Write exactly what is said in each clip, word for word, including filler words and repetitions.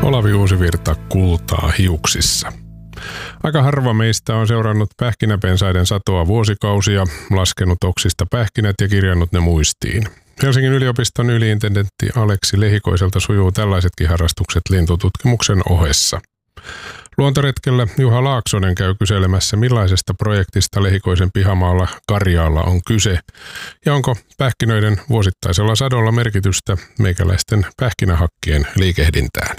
Olavi Uusivirta kultaa hiuksissa. Aika harva meistä on seurannut pähkinäpensaiden satoa vuosikausia, laskenut oksista pähkinät ja kirjannut ne muistiin. Helsingin yliopiston yliintendentti Aleksi Lehikoiselta sujuu tällaisetkin harrastukset lintututkimuksen ohessa. Luontoretkellä Juha Laaksonen käy kyselemässä, millaisesta projektista Lehikoisen pihamaalla Karjaalla on kyse ja onko pähkinöiden vuosittaisella sadolla merkitystä meikäläisten pähkinähakkien liikehdintään.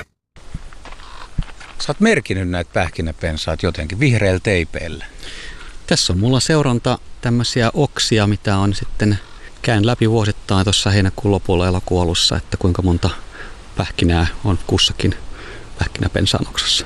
Sä oot merkinnyt näitä pähkinäpensaat jotenkin vihreällä teipeillä. Tässä on mulla seuranta tämmöisiä oksia, mitä on sitten käyn läpi vuosittain tuossa heinäkuun lopulla elokuun alussa, että kuinka monta pähkinää on kussakin pähkinäpensaan oksassa.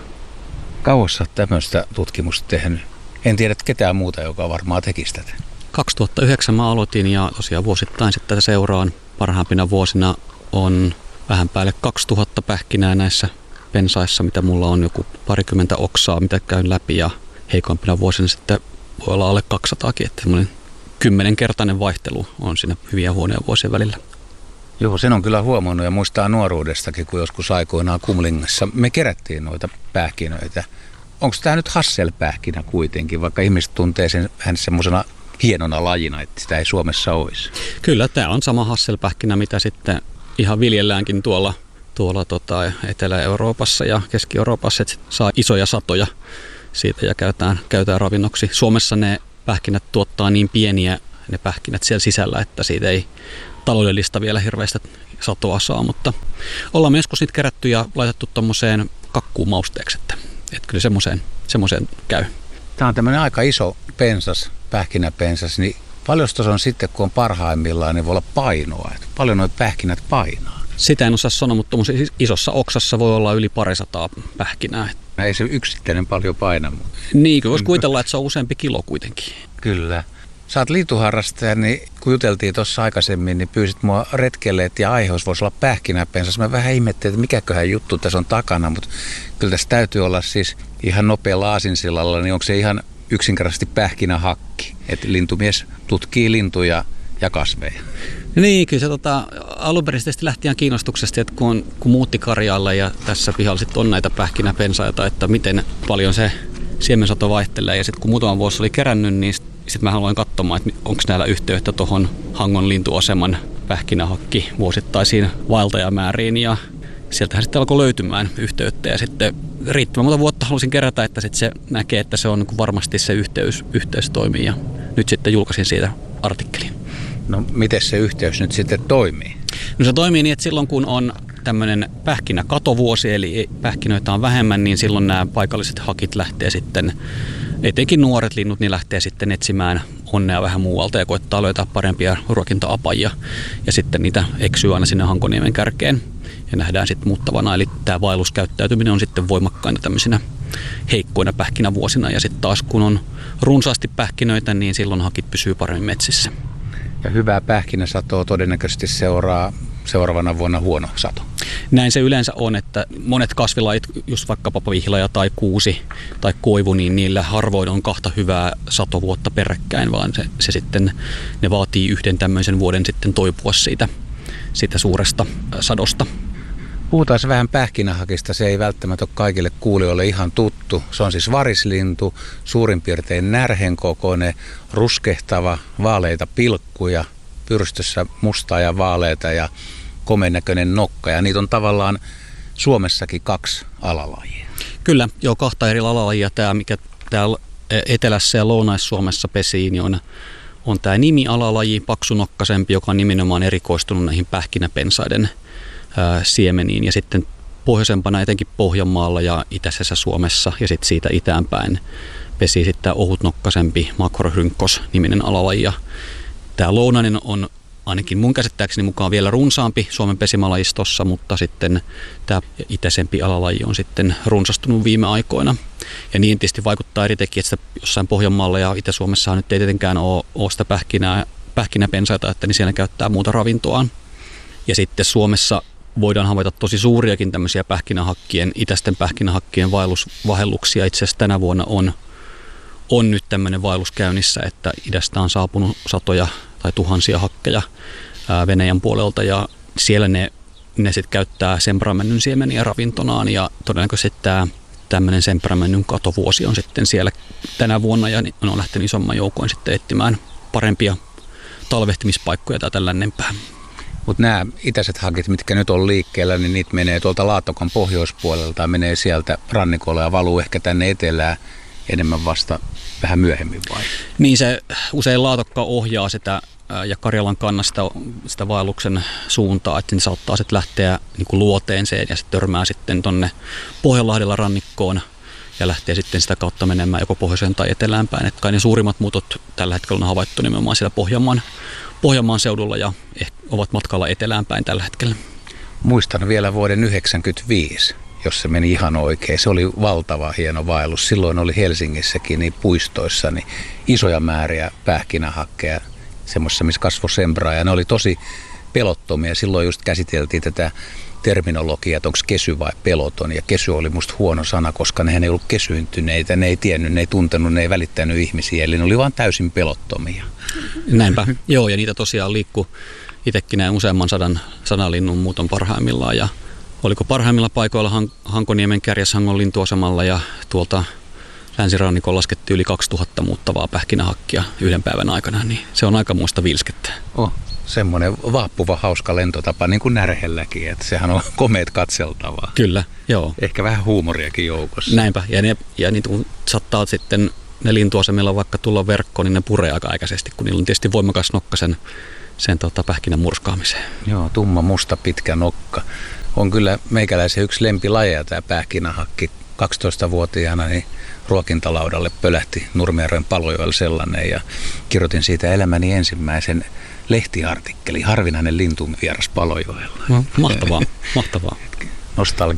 Kauas sä oot tämmöistä tutkimusta tehnyt? En tiedä ketään muuta, joka varmaan tekisi tätä. kaksituhattayhdeksän mä aloitin ja tosiaan vuosittain sitten tätä seuraan. Parhaimpina vuosina on vähän päälle kaksituhatta pähkinää näissä pensaissa, mitä mulla on joku parikymmentä oksaa, mitä käyn läpi, ja heikoimpina vuosina sitten voi olla alle kaksisataakin, että semmoinen kymmenenkertainen vaihtelu on siinä hyviä ja huonoja vuosien välillä. Joo, sen on kyllä huomannut ja muistaa nuoruudestakin, kun joskus aikoinaan Kumlingassa me kerättiin noita pähkinöitä. Onko tämä nyt hasselpähkinä kuitenkin, vaikka ihmiset tuntee sen vähän semmoisena hienona lajina, että sitä ei Suomessa olisi? Kyllä, tämä on sama hasselpähkinä, mitä sitten ihan viljelläänkin tuolla, tuolla tota Etelä-Euroopassa ja Keski-Euroopassa, että saa isoja satoja siitä ja käytetään, käytetään ravinnoksi. Suomessa ne pähkinät tuottaa niin pieniä ne pähkinät siellä sisällä, että siitä ei taloudellista vielä hirveästä satoa saa, mutta ollaan joskus niitä kerätty ja laitettu tommoseen kakkuun mausteeksi, että, että kyllä semmoiseen, semmoiseen käy. Tämä on tämmöinen aika iso pensas, pähkinäpensas, niin paljon se on sitten, kun on parhaimmillaan, niin voi olla painoa, että paljon nuo pähkinät painaa. Sitä en osaa sanoa, mutta isossa oksassa voi olla yli parisataa pähkinää. Ei se yksittäinen paljon paina. Mutta niin, kyllä voisi kuvitella, että se on useampi kilo kuitenkin. Kyllä. Sä oot lintuharrastaja, niin kun juteltiin tuossa aikaisemmin, niin pyysit mua retkelle, että ja aiheus voisi olla pähkinäpensas. Mä vähän ihmettelin, että mikäköhän juttu tässä on takana, mutta kyllä tässä täytyy olla siis ihan nopealla aasinsillalla, niin onko se ihan yksinkertaisesti pähkinähakki, että lintumies tutkii lintuja ja kasveja. Niin, kyllä se tota, alunperäisesti lähtien kiinnostuksesta, että kun, kun muutti Karjaalle ja tässä pihalla sitten on näitä pähkinäpensaita, että miten paljon se siemensato vaihtelee. Ja sitten kun muutaman vuosi oli kerännyt, niin sitten mä haluan katsomaan, että onko näillä yhteyttä tuohon Hangon lintuaseman pähkinähakki vuosittaisiin vaeltajamääriin. Ja sieltähän sitten alkoi löytymään yhteyttä ja sitten riittävän monta vuotta halusin kerätä, että sitten se näkee, että se on varmasti se yhteys, yhteys toimii. Ja nyt sitten julkaisin siitä artikkelin. No miten se yhteys nyt sitten toimii? No se toimii niin, että silloin kun on tämmöinen pähkinäkatovuosi, eli pähkinöitä on vähemmän, niin silloin nämä paikalliset hakit lähtee sitten, etenkin nuoret linnut, niin lähtee sitten etsimään onnea vähän muualta ja koettaa löytää parempia ruokinta-apajia. Ja sitten niitä eksyy aina sinne Hankoniemen kärkeen ja nähdään sitten muuttavana. Eli tämä vaelluskäyttäytyminen on sitten voimakkaina tämmöisinä heikkoina pähkinävuosina. Ja sitten taas kun on runsaasti pähkinöitä, niin silloin hakit pysyy paremmin metsissä. Ja hyvää pähkinäsatoa todennäköisesti seuraa seuraavana vuonna huono sato. Näin se yleensä on, että monet kasvilajit, just vaikkapa vihlaja tai kuusi tai koivu, niin niillä harvoin on kahta hyvää satovuotta peräkkäin, vaan se, se sitten, ne vaatii yhden tämmöisen vuoden sitten toipua siitä, siitä suuresta sadosta. Puhutaan vähän pähkinähakista, se ei välttämättä ole kaikille kuulijoille ihan tuttu. Se on siis varislintu, suurin piirtein närhen kokoinen, ruskehtava, vaaleita pilkkuja, pyrstössä mustaa ja vaaleita ja komennäköinen nokka. Ja niitä on tavallaan Suomessakin kaksi alalajia. Kyllä, joo, kahta eri alalajia. Tämä, mikä täällä etelässä ja lounais-Suomessa pesii, niin on, on tämä nimialalaji, paksunokkaisempi, joka on nimenomaan erikoistunut näihin pähkinäpensaiden siemeniin, ja sitten pohjoisempana etenkin Pohjanmaalla ja itäisessä Suomessa ja sitten siitä itäänpäin pesii sitten tämä ohutnokkaisempi Macrorhynchos niminen alalaji. Tämä lounainen on ainakin mun käsittääkseni mukaan vielä runsaampi Suomen pesimalajistossa, mutta sitten tämä itäisempi alalaji on sitten runsastunut viime aikoina. Ja niin tietysti vaikuttaa eri tekijät, että jossain Pohjanmaalla ja Itä-Suomessa nyt ei tietenkään ole, ole sitä pähkinää, pähkinäpensaita, että niin siellä käyttää muuta ravintoaan. Ja sitten Suomessa voidaan havaita tosi suuriakin tämmöisiä pähkinähakkien, itäisten pähkinähakkien vaellusvahelluksia. Itse asiassa tänä vuonna on, on nyt tämmöinen vaellus käynnissä, että idästä on saapunut satoja tai tuhansia hakkeja ää, Venäjän puolelta. Ja siellä ne ne sitten käyttää sempramännyn siemeniä ravintonaan ja todennäköisesti tämä tämmöinen sempramännyn katovuosi on sitten siellä tänä vuonna ja ne on lähtenyt isomman joukoin sitten etsimään parempia talvehtimispaikkoja tai tällainenpää. Mutta nämä itäiset hakit, mitkä nyt on liikkeellä, niin niitä menee tuolta Laatokan pohjoispuolelta, menee sieltä rannikolle ja valuu ehkä tänne etelään enemmän vasta vähän myöhemmin vai? Niin se usein Laatokka ohjaa sitä ja Karjalan kannasta sitä vaelluksen suuntaa, että ne saattaa sitten lähteä niin kuin luoteenseen ja sitten törmää sitten tuonne Pohjanlahdella rannikkoon ja lähtee sitten sitä kautta menemään joko pohjoiseen tai etelään päin. Että kai ne suurimmat muutot tällä hetkellä on havaittu nimenomaan siellä Pohjanmaan, Pohjanmaan seudulla ja ehkä ovat matkalla etelään päin tällä hetkellä. Muistan vielä vuoden yhdeksänkymmentäviisi, jos se meni ihan oikein. Se oli valtava hieno vaellus. Silloin oli Helsingissäkin niin puistoissa niin isoja määriä pähkinähakkeja, semmoisessa, missä kasvoi sembraa. Ja ne oli tosi pelottomia. Silloin just käsiteltiin tätä terminologiaa, että onko kesy vai peloton. Ja kesy oli musta huono sana, koska nehän ei ollut kesyyntyneitä. Ne ei tiennyt, ne ei tuntenut, ne ei välittänyt ihmisiä. Eli ne oli vaan täysin pelottomia. Näinpä. Joo, ja niitä tosiaan liikkuu itsekin näin useamman sadan, sadan linnun muuton parhaimmillaan. Ja oliko parhaimmilla paikoilla Han- Hankoniemen kärjessä Hangon lintuasemalla ja tuolta länsirannikolla laskettiin yli kaksituhatta muuttavaa pähkinähakkia yhden päivän aikana, niin se on aika muista vilskettä. Oh, semmoinen vaappuva hauska lentotapa, niin kuin Närhelläkin, että sehän on komeet katseltavaa. Kyllä, joo. Ehkä vähän huumoriakin joukossa. Näinpä, ja, ne, ja niitä saattaa sitten ne lintuasemilla vaikka tulla verkkoon, niin ne puree aika aikaisesti, kun niillä on tietysti voimakas nokka sen, sen tota, pähkinän murskaamiseen. Joo, tumma, musta, pitkä nokka. On kyllä meikäläisen yksi lempilajeja tämä pähkinähakki. kaksitoistavuotiaana niin ruokintalaudalle pölähti Nurmijärven Palojoella sellainen ja kirjoitin siitä elämäni ensimmäisen lehtiartikkeli, harvinainen lintu vieras Palojoella. No, mahtavaa, mahtavaa. Nostalgia.